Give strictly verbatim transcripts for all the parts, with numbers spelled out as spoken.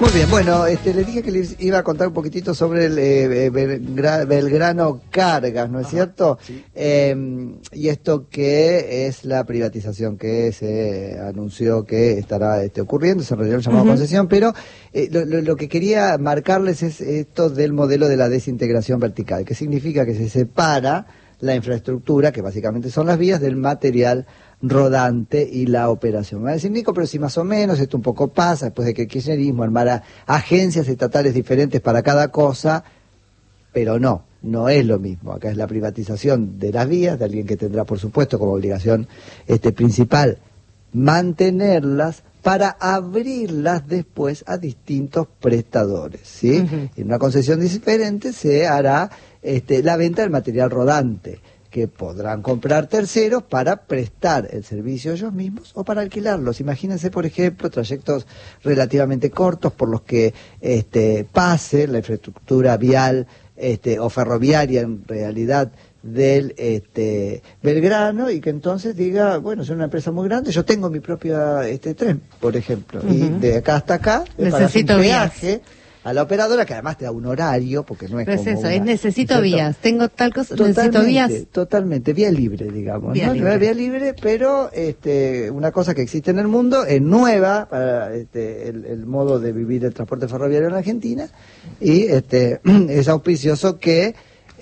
Muy bien, bueno, este, les dije que les iba a contar un poquitito sobre el eh, Belgra- Belgrano Cargas, ¿no es Ajá, cierto? Sí. Eh, y esto que es la privatización que se anunció que estará este, ocurriendo, se realizó el llamado uh-huh. concesión, pero eh, lo, lo, lo que quería marcarles es esto del modelo de la desintegración vertical, que significa que se separa la infraestructura, que básicamente son las vías, del material rodante y la operación. Me va a decir, Nico, pero si más o menos esto un poco pasa, después de que el kirchnerismo armara agencias estatales diferentes para cada cosa, pero no, no es lo mismo. Acá es la privatización de las vías, de alguien que tendrá, por supuesto, como obligación este principal mantenerlas para abrirlas después a distintos prestadores, ¿sí? Uh-huh. En una concesión diferente se hará este, la venta del material rodante, que podrán comprar terceros para prestar el servicio ellos mismos o para alquilarlos. Imagínense, por ejemplo, trayectos relativamente cortos por los que este, pase la infraestructura vial este, o ferroviaria en realidad del este, Belgrano, y que entonces diga, bueno, soy una empresa muy grande, yo tengo mi propio este, tren, por ejemplo, uh-huh. y de acá hasta acá, necesito un vías peaje a la operadora, que además te da un horario, porque no es Pero como es eso, una, es necesito ¿cierto? vías, tengo tal cosa, Totalmente, necesito vías. Totalmente, vía libre, digamos, vía ¿no? Libre. Vía libre, pero este, una cosa que existe en el mundo, es nueva para este, el, el modo de vivir el transporte ferroviario en la Argentina, y este, es auspicioso que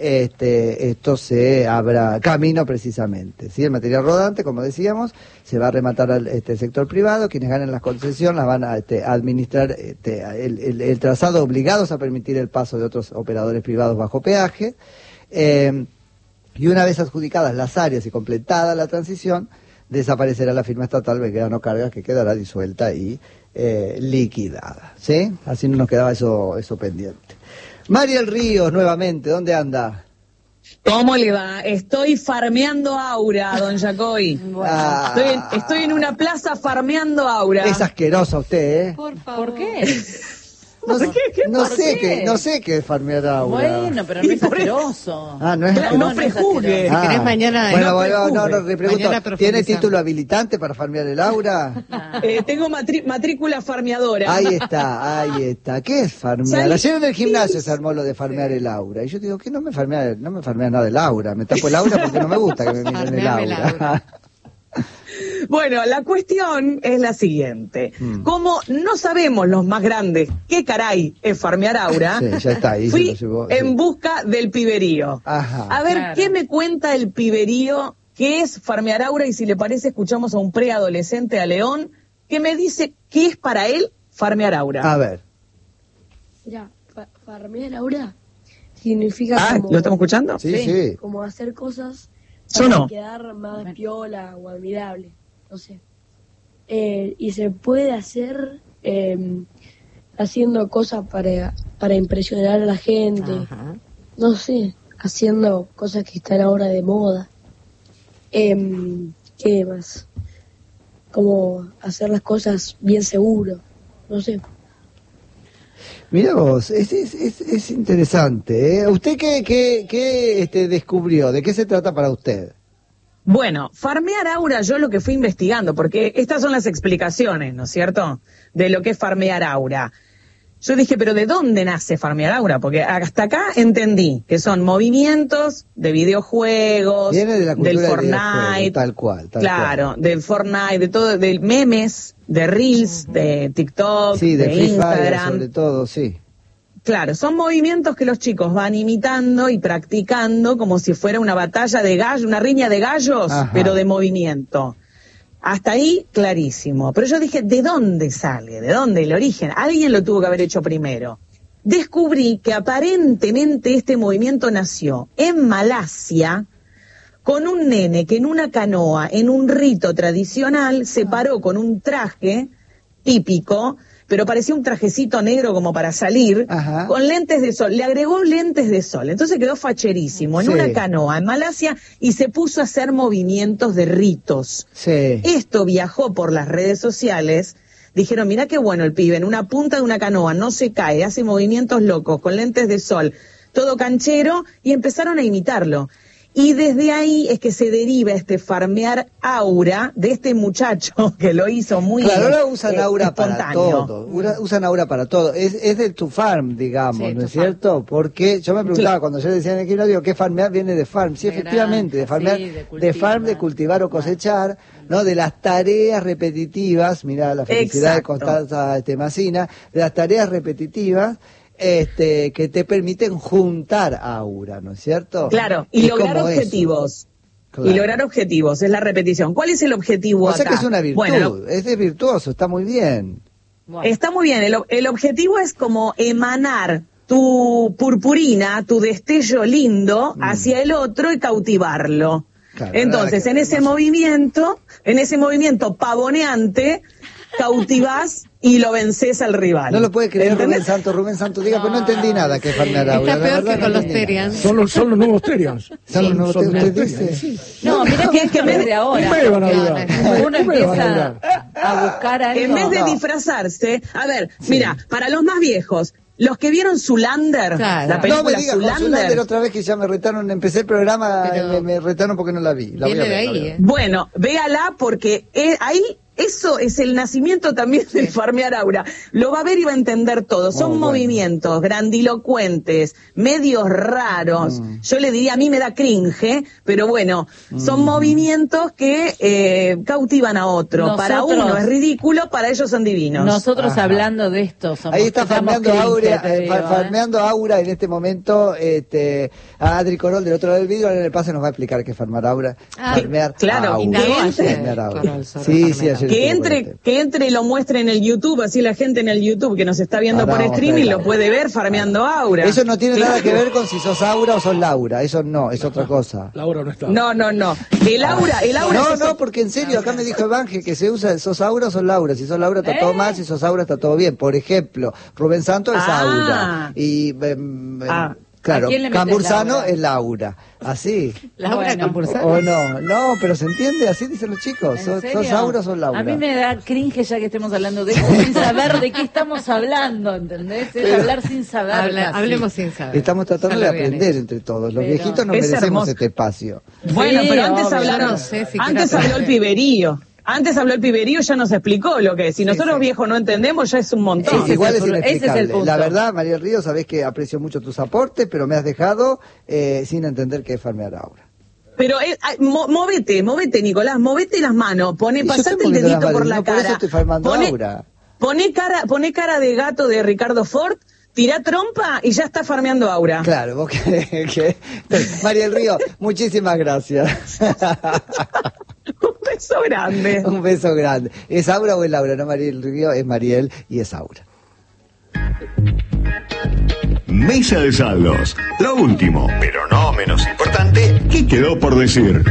Este, esto se abra camino precisamente, ¿sí? El material rodante, como decíamos, se va a rematar al este, sector privado, quienes ganen las concesiones las van a este, administrar este, el, el, el trazado, obligados a permitir el paso de otros operadores privados bajo peaje, eh, y una vez adjudicadas las áreas y completada la transición, desaparecerá la firma estatal Belgrano Cargas, que quedará disuelta y eh, liquidada, ¿sí? Así no nos quedaba eso, eso pendiente. Mariel Ríos, nuevamente, ¿dónde anda? ¿Cómo le va? Estoy farmeando aura, don Jacoy. Bueno. Ah, estoy, en, estoy en una plaza farmeando aura. Es asquerosa usted, ¿eh? Por favor. ¿Por qué? No, ¿Por qué? ¿Qué, no por sé qué? qué, no sé qué es farmear aura. Bueno, pero no es asqueroso. Ah, no es claro, no, no prejuzgue. Si querés mañana... Bueno, no, bueno, no, no, le pregunto, ¿tiene título a... habilitante para farmear el aura? Ah. Eh, tengo matri matrícula farmeadora. Ahí está, ahí está. ¿Qué es farmear? Ayer en el gimnasio se armó lo de farmear el aura. Y yo digo, ¿qué no me farmea, no me farmea nada el aura? Me tapo el aura porque no me gusta que me miren el aura. Bueno, la cuestión es la siguiente. Hmm. Como no sabemos los más grandes qué caray es farmear aura, sí, ya está, ahí fui se lo llevó, en sí. busca del piberío. Ajá, a ver, claro. ¿qué me cuenta el piberío? ¿Qué es farmear aura? Y si le parece, escuchamos a un preadolescente, a León, que me dice qué es para él farmear aura. A ver. Mira, fa farmear aura significa ah, como... ¿lo estamos escuchando? Sí, sí. Como hacer cosas Yo para no. quedar más piola o admirable, no sé. Eh, y se puede hacer eh, haciendo cosas para, para impresionar a la gente, Ajá. no sé, haciendo cosas que están ahora de moda. Eh, ¿Qué más? Como hacer las cosas bien seguro, no sé. Mira vos, es, es, es, es interesante, ¿eh? ¿Usted qué, qué, qué este, descubrió? ¿De qué se trata para usted? Bueno, farmear aura, yo lo que fui investigando, porque estas son las explicaciones, ¿no es cierto?, de lo que es farmear aura. Yo dije, pero ¿de dónde nace farmear aura? Porque hasta acá entendí que son movimientos de videojuegos, Viene de la cultura del Fortnite, de tal cual, tal claro, cual. del Fortnite, de todo, de memes, de Reels, uh-huh. de TikTok, sí, de, de Free Instagram. Fire, sobre todo, sí. Claro, son movimientos que los chicos van imitando y practicando como si fuera una batalla de gallos, una riña de gallos, Ajá. pero de movimiento. Hasta ahí, clarísimo. Pero yo dije, ¿de dónde sale? ¿De dónde el origen? Alguien lo tuvo que haber hecho primero. Descubrí que aparentemente este movimiento nació en Malasia con un nene que en una canoa, en un rito tradicional, se paró con un traje típico, pero parecía un trajecito negro como para salir, Ajá. con lentes de sol. Le agregó lentes de sol, entonces quedó facherísimo, en sí. una canoa en Malasia, y se puso a hacer movimientos de ritos. Sí. Esto viajó por las redes sociales, dijeron, mirá qué bueno el pibe, en una punta de una canoa, no se cae, hace movimientos locos, con lentes de sol, todo canchero, y empezaron a imitarlo. Y desde ahí es que se deriva este farmear aura de este muchacho que lo hizo muy Claro, ahora usan eh, aura para espontáneo. todo, Ura- usan aura para todo, es, es del to farm, digamos, Sí, ¿no to es cierto? Porque yo me preguntaba Claro. cuando yo decía en el gimnasio que farmear viene de farm, sí, De efectivamente, de granja, farmear, sí, de de cultivar. farm, de cultivar o cosechar, ¿no? De las tareas repetitivas, mirá la felicidad Exacto. de Constanza este, Massina, de las tareas repetitivas, este, que te permiten juntar aura, ¿no es cierto? Claro, y Es lograr como eso. objetivos. Claro. Y lograr objetivos, es la repetición. ¿Cuál es el objetivo O sea acá? que es una virtud, Bueno, lo- es de virtuoso, está muy bien. Bueno. está muy bien. El, el objetivo es como emanar tu purpurina, tu destello lindo Mm. hacia el otro y cautivarlo. Claro, Entonces, nada que en ese ver, no sé. movimiento, en ese movimiento pavoneante, cautivás y lo vences al rival. No lo puede creer ¿Entendés? Rubén Santos, Rubén Santos, diga, pues no entendí nada que es farmear aura. Está la peor verdad que con no los entendí nada. Terians. Son los, son los nuevos Terians. Son los nuevos son Terians, nuevos usted Terians, dice. sí. No, mira que esto desde ahora. Un mes van a porque durar. Uno Un mes van a empieza durar. a buscar algo. En vez de No. disfrazarse, a ver, mira, para los más viejos, los que vieron Zoolander, Claro. la No película me digas con Zoolander, Zoolander otra vez que ya me retaron, empecé el programa, Pero- me, me retaron porque no la vi. La voy Viene a ver, de la ahí, voy a ver. ¿eh? bueno, véala porque eh, ahí eso es el nacimiento también del farmear aura. Lo va a ver y va a entender todo. Son Muy bueno. movimientos grandilocuentes, medios raros. Mm. Yo le diría, a mí me da cringe, pero bueno, son movimientos que eh, cautivan a otro. Para Nosotros- uno es ridículo, para ellos son divinos. Nosotros Ajá. hablando de esto somos Ahí está estamos farmeando cringe, aura, te eh, digo, fa- ¿eh? farmeando aura en este momento, este, a Adri Corol del otro lado del vidrio, ahora en el pase nos va a explicar qué es farmar aura, Ah, farmear claro, aura. indagó ayer, Farmear aura. Corol sobre Sí, sí, farmear ayer Que estuvo con entre, este. que entre y lo muestre en el YouTube, así la gente en el YouTube que nos está viendo Ahora por vamos a streaming ver. lo puede ver farmeando aura. Eso no tiene Claro. nada que ver con si sos Aura o sos Laura, eso no, es otra cosa. La hora no está. No, no, no. El aura, el aura No, es no, porque en serio, acá me dijo Evangel que se usa, sos Aura o sos Laura. Si sos Laura está ¿Eh? todo mal, si sos Aura está todo bien. Por ejemplo, Rubén Santos es Ah. Aura. Y, em, em, Ah. claro, ¿A quién le metes Cambursano Laura? es Laura. Así. Laura Bueno. Cambursano. O no, no, pero se entiende, así dicen los chicos. ¿En ¿Sos, serio? sos Aura o sos Laura? A mí me da cringe ya que estemos hablando de esto sin saber de qué estamos hablando, ¿entendés? Es hablar sin saber. Habla- casi. hablemos sin saber. Estamos tratando Ya de lo habían aprender hecho. entre todos. Los Pero viejitos no es merecemos hermoso. este espacio. Bueno, Sí, pero antes obvio. hablaron, Yo no sé si antes quiero habló el aprender. piberío. Antes habló el piberío, ya nos explicó lo que es. Si nosotros sí. viejos no entendemos, ya es un montón. Ese es Igual el es pu- ese es el inexplicable. punto. La verdad, María del Río, sabés que aprecio mucho tus aportes, pero me has dejado eh, sin entender qué es farmear Aura. Pero eh, ah, mo- movete, movete, Nicolás, movete las manos, pone, Y yo pasate estoy el moviendo dedito las por manos, la no, por cara. eso estoy farmando Pone- aura. Pone cara, pone cara de gato de Ricardo Ford, tirá trompa y ya está farmeando aura. Claro, vos que, que- María del Río, muchísimas gracias. Un beso grande. Un beso grande. ¿Es Aura o es Laura? No, María del Río, es Mariel y es Aura. Mesa de saldos. Lo último, pero no menos importante, ¿qué quedó por decir?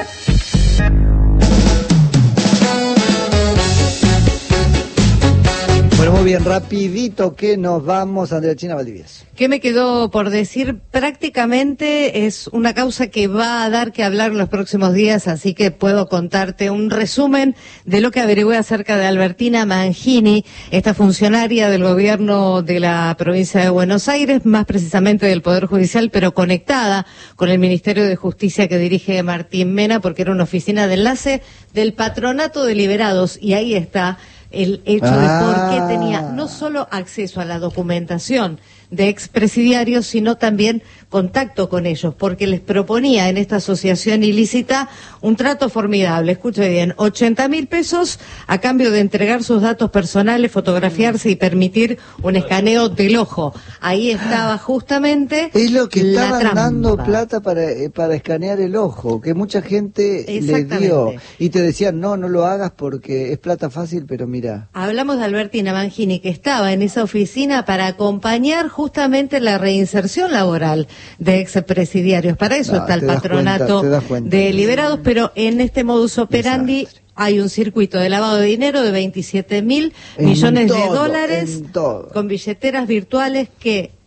Bueno, muy bien, rapidito que nos vamos, Andrea China Valdivieso. ¿Qué me quedó por decir? Prácticamente es una causa que va a dar que hablar los próximos días, así que puedo contarte un resumen de lo que averigüé acerca de Albertina Mangini, esta funcionaria del gobierno de la provincia de Buenos Aires, más precisamente del Poder Judicial, pero conectada con el Ministerio de Justicia que dirige Martín Mena, porque era una oficina de enlace del Patronato de Liberados, y ahí está el hecho Ah. de por qué tenía no solo acceso a la documentación de expresidiarios, sino también contacto con ellos, porque les proponía en esta asociación ilícita un trato formidable. Escuche bien, ochenta mil pesos a cambio de entregar sus datos personales, fotografiarse y permitir un escaneo del ojo. Ahí estaba justamente Es lo que la estaban trampa. dando plata para, eh, para escanear el ojo, que mucha gente le Exactamente. dio. Y te decían, no, no lo hagas porque es plata fácil, pero mira. Hablamos de Albertina Mangini, que estaba en esa oficina para acompañar justamente la reinserción laboral de expresidiarios. Para eso No, está el te das patronato cuenta, te das cuenta. de Liberados, pero en este modus operandi Desastre. hay un circuito de lavado de dinero de veintisiete mil En millones de todo, dólares en todo. con billeteras virtuales que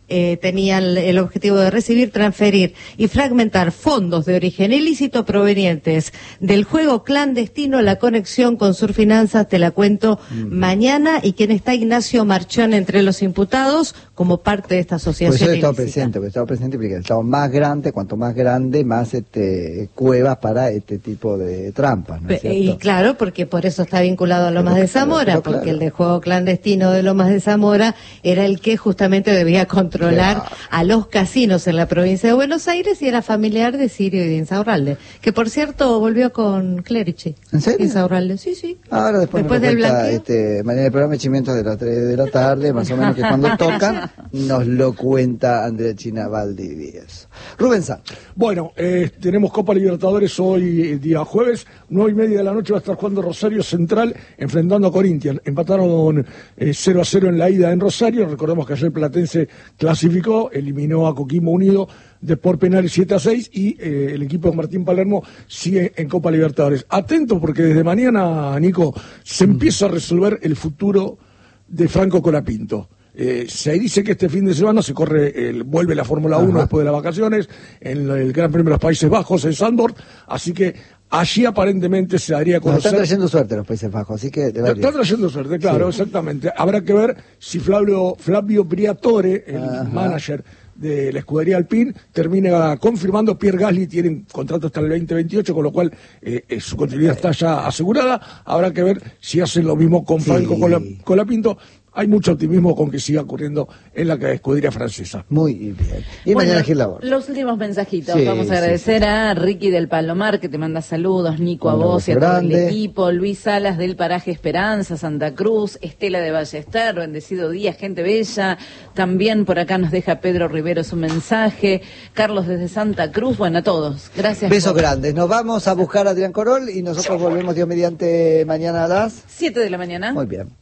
eh, tenían el objetivo de recibir, transferir y fragmentar fondos de origen ilícito provenientes del juego clandestino. La conexión con Surfinanzas te la cuento mm. mañana. ¿Y quién está? Ignacio Marchón entre los imputados como parte de esta asociación. Pues yo he estado ilícita. presente, porque he estado presente porque el Estado más grande, cuanto más grande, más este cuevas para este tipo de trampas, ¿no es cierto? Y claro, porque por eso está vinculado a Lomas pero, de Zamora, pero, pero, porque claro. el de juego clandestino de Lomas de Zamora era el que justamente debía controlar claro. a los casinos en la provincia de Buenos Aires y era familiar de Sirio y de Insaurralde, que por cierto volvió con Clerici. ¿En serio? Insaurralde, sí, sí. Ahora después, después nos del cuenta, blanqueo. este, mañana el programa de Chimientos de las tres de la tarde, más o menos que cuando tocan, nos lo cuenta Andrea China Valdivieso. Rubén San. Bueno, eh, tenemos Copa Libertadores hoy, el día jueves, nueve y media de la noche va a estar jugando Rosario Central enfrentando a Corinthians. Empataron eh, cero a cero en la ida en Rosario. Recordemos que ayer Platense clasificó, eliminó a Coquimbo Unido de por penales siete a seis y eh, el equipo de Martín Palermo sigue en Copa Libertadores. Atento porque desde mañana, Nico, se empieza a resolver el futuro de Franco Colapinto. Eh, se dice que este fin de semana se corre, el, vuelve la Fórmula uno después de las vacaciones, en el Gran Premio de los Países Bajos, en Zandvoort, así que allí aparentemente se daría a conocer... Nos están trayendo suerte los Países Bajos, así que... Están trayendo suerte, claro, sí. Exactamente. Habrá que ver si Flavio, Flavio Briatore, el Ajá. manager de la escudería Alpine, termina confirmando. Pierre Gasly tiene contrato hasta el veinte veintiocho, con lo cual eh, eh, su continuidad está ya asegurada. Habrá que ver si hacen lo mismo con Franco sí. Colapinto. Hay mucho optimismo con que siga ocurriendo en la escudería francesa. Muy bien. Y bueno, mañana Gil Labor. Los últimos mensajitos. Sí, Vamos a agradecer sí, sí. a Ricky del Palomar, que te manda saludos, Nico a vos y a todo el equipo, Luis Salas del Paraje Esperanza, Santa Cruz, Estela de Ballester, bendecido día, gente bella. También por acá nos deja Pedro Rivero su mensaje. Carlos desde Santa Cruz. Bueno, a todos. Gracias. Besos por... grandes. Nos vamos a buscar a Adrián Corol y nosotros volvemos Dios mediante mañana a las siete de la mañana. Muy bien.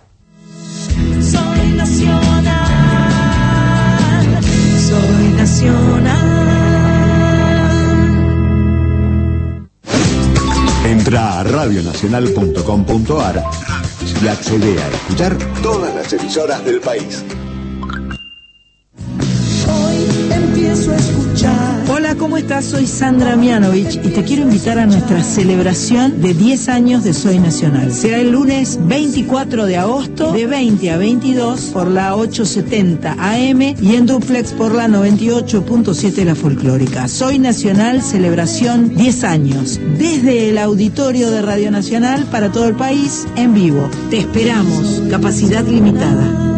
Soy nacional, soy nacional. Entra a radio nacional punto com punto a r y accede a escuchar todas las emisoras del país. Hoy empiezo a escuchar. Hola, ¿cómo estás? Soy Sandra Mianovich y te quiero invitar a nuestra celebración de diez años de Soy Nacional. Será el lunes veinticuatro de agosto de veinte a veintidós por la ochocientos setenta A M y en duplex por la noventa y ocho punto siete La Folclórica. Soy Nacional, celebración diez años. Desde el auditorio de Radio Nacional para todo el país, en vivo. Te esperamos. Capacidad limitada.